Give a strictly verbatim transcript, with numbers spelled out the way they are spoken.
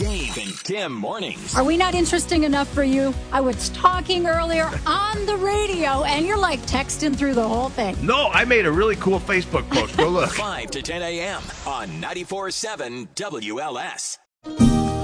Dave and Tim mornings. Are we not interesting enough for you? I was talking earlier on the radio, and you're like texting through the whole thing. No, I made a really cool Facebook post. Go look. five to ten a.m. on ninety-four point seven W L S.